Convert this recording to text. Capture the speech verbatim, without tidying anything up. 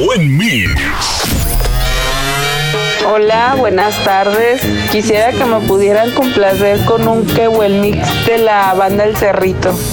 buen mix. Hola, buenas tardes. Quisiera que me pudieran complacer con un Qué buen mix de la banda El Cerrito.